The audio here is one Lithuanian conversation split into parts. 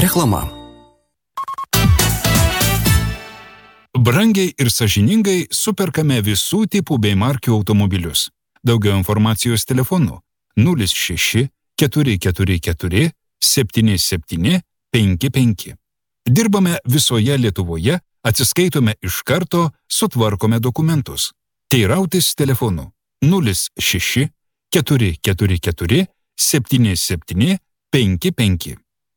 Reklama. Brangiai ir sąžiningai superkame visų tipų bei markių automobilius. Daugiau informacijos telefonu 06 444 77 55. Dirbame visoje Lietuvoje, atsiskaitome iš karto, sutvarkome dokumentus. Teirautis telefonu 06 444 77 55.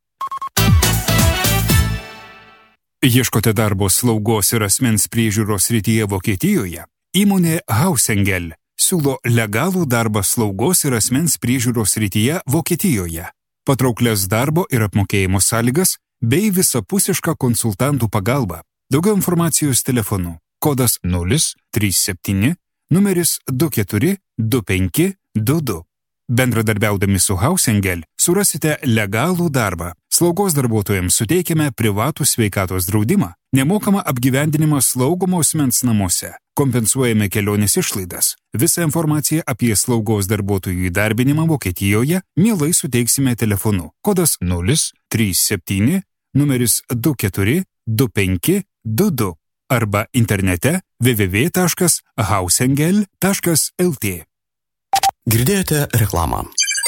Ieškote darbo slaugos ir asmens priežiūros srityje Vokietijoje? Įmonė Hausengel siūlo legalų darbą slaugos ir asmens priežiūros srityje Vokietijoje, patrauklias darbo ir apmokėjimo sąlygas bei visapusišką konsultantų pagalbą. Daugiau informacijos telefonu kodas 037 numeris 24 25 22. Bendradarbiaudami su Hausengel surasite legalų darbą. Slaugos darbuotojams suteikiame privatų sveikatos draudimą, nemokamą apgyvendinimą slaugomo asmens namuose, kompensuojame kelionės išlaidas. Visą informaciją apie slaugos darbuotojų įdarbinimą Vokietijoje mielai suteiksime telefonu kodas 037 numeris 24 25 22 arba internete www.hausengel.lt. Girdėjote reklamą.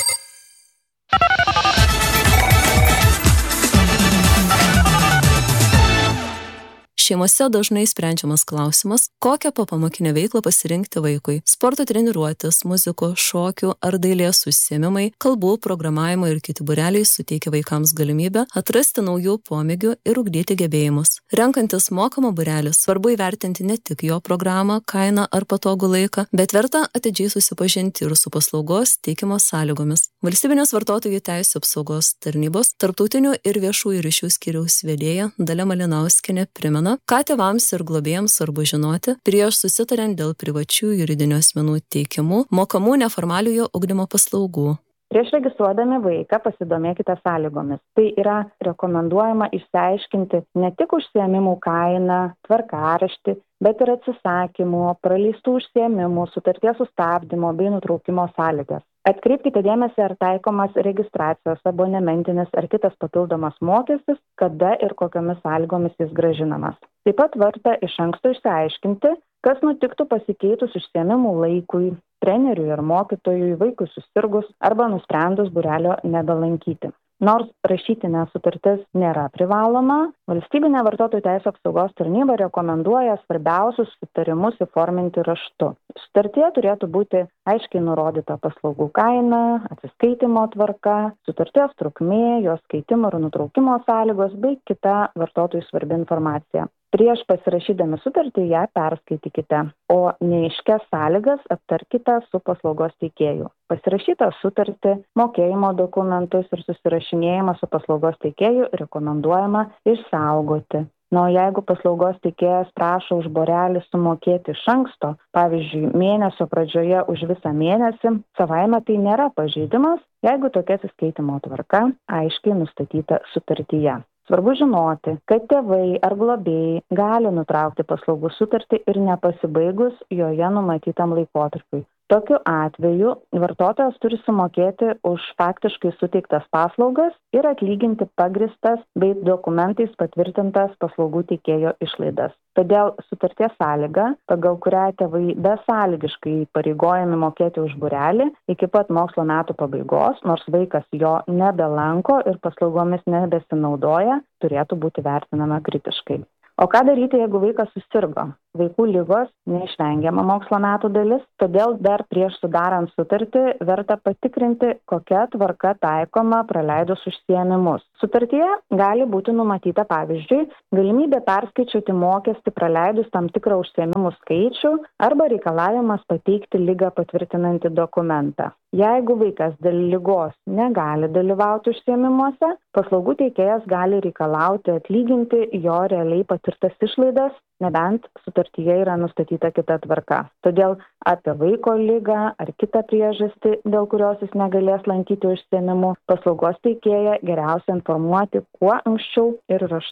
Šeimose dažnai sprendžiamas klausimas, kokią popamokinę veiklą pasirinkti vaikui. Sporto treniruotės, muzikos, šokių ar dailės užsiėmimai, kalbų, programavimo ir kiti būreliai suteikia vaikams galimybę atrasti naujų pomėgių ir ugdyti gebėjimus. Renkantis mokamą būrelį, svarbu įvertinti ne tik jo programą, kainą ar patogų laiką, bet verta atidžiai susipažinti ir su paslaugos teikimo sąlygomis. Valstybinės vartotojų teisių apsaugos tarnybos, tarptautinių ir viešųjų ryšių skyriaus vedėja Dalia Malinauskienė primena, ką tėvams ir globėjams svarbu žinoti prieš susitariant dėl privačių juridinių asmenų teikiamų mokamų neformaliojo ugdymo paslaugų. Prieš registruodami vaiką pasidomėkite sąlygomis. Tai yra rekomenduojama išsiaiškinti ne tik užsiėmimų kainą, tvarkaraštį, bet ir atsisakymų, praleistų užsiėmimų, sutarties sustabdymo bei nutraukimo sąlygas. Atkreipkite dėmesį, ar taikomas registracijos, abonementinis ar kitas papildomas mokestis, kada ir kokiomis sąlygomis jis grąžinamas. Taip pat verta iš anksto išsiaiškinti, kas nutiktų pasikeitus užsiėmimų laikui, treneriui ir mokytojui, vaikui susirgus arba nusprendus būrelio nebelankyti. Nors rašytinė sutartis nėra privaloma, Valstybinė vartotojų teisių apsaugos tarnyba rekomenduoja svarbiausius sutarimus įforminti raštu. Sutartyje turėtų būti aiškiai nurodyta paslaugų kaina, atsiskaitimo tvarka, sutarties trukmė, jos keitimo ir nutraukimo sąlygos bei kita vartotojų svarbi informacija. Prieš pasirašydami sutartį ją perskaitykite, o neaiškias sąlygas aptarkite su paslaugos teikėju. Pasirašytą sutartį, mokėjimo dokumentus ir susirašinėjimą su paslaugos teikėju rekomenduojama išsaugoti. O jeigu paslaugos teikėjas prašo už būrelį sumokėti iš anksto, pavyzdžiui, mėnesio pradžioje už visą mėnesį, savaime tai nėra pažeidimas, jeigu tokia atsiskaitimo tvarka aiškiai nustatyta sutartyje. Svarbu žinoti, kad tėvai ar globėjai gali nutraukti paslaugų sutartį ir nepasibaigus joje numatytam laikotarpiui. Tokiu atveju vartotojas turi sumokėti už faktiškai suteiktas paslaugas ir atlyginti pagristas bei dokumentais patvirtintas paslaugų teikėjo išlaidas. Todėl sutarties sąlyga, pagal kurią tėvai besąlygiškai įpareigojami mokėti už būrelį iki pat mokslo metų pabaigos, nors vaikas jo nebelanko ir paslaugomis nebesinaudoja, turėtų būti vertinama kritiškai. O ką daryti, jeigu vaikas susirgo? Vaikų ligos neišvengiama mokslo metų dalis, todėl dar prieš sudarant sutartį verta patikrinti, kokia tvarka taikoma praleidus užsiėmimus. Sutartyje gali būti numatyta, pavyzdžiui, galimybė perskaičiuoti mokestį praleidus tam tikrą užsiėmimų skaičių arba reikalavimas pateikti ligą patvirtinantį dokumentą. Jeigu vaikas dėl ligos negali dalyvauti užsiėmimuose, paslaugų teikėjas gali reikalauti atlyginti jo realiai patirtas išlaidas, nebent sutartyje yra nustatyta kita tvarka. Todėl apie vaiko ligą ar kitą priežastį, dėl kurios jis negalės lankyti užsiėmimų, paslaugos teikėją geriausia informuoti kuo anksčiau ir raštu.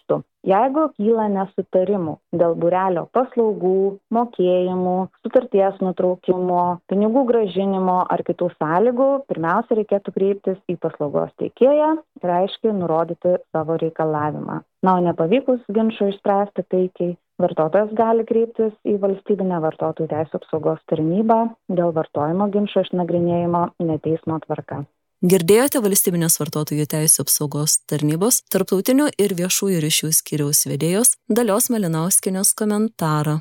Jeigu kyla nesutarimų dėl būrelio paslaugų, mokėjimų, sutarties nutraukimo, pinigų grąžinimo ar kitų sąlygų, pirmiausia reikėtų kreiptis į paslaugos teikėją ir aiškiai nurodyti savo reikalavimą. O nepavykus ginčo išspręsti taikiai, vartotojas gali kreiptis į valstybinę vartotojų teisių apsaugos tarnybą dėl vartojimo ginčo išnagrinėjimo neteismo tvarka. Girdėjote valstybinės vartotojų teisių apsaugos tarnybos tarptautinių ir viešųjų ryšių skyriaus vedėjos Dalios Malinauskienės komentarą.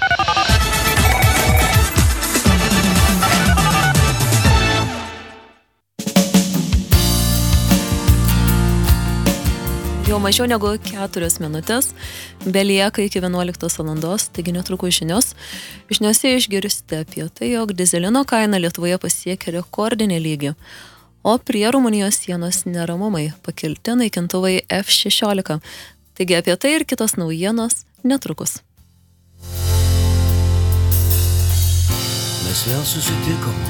Jau mažiau negu 4 minutės, belieka iki 11 valandos, taigi netrukus žinios. Žiniose išgirsite apie tai, jog dyzelino kaina Lietuvoje pasiekė rekordinį lygį, o prie Rumunijos sienos neramumai pakelti naikintuvai F-16. Taigi apie tai ir kitos naujienos netrukus. Mes vėl susitikom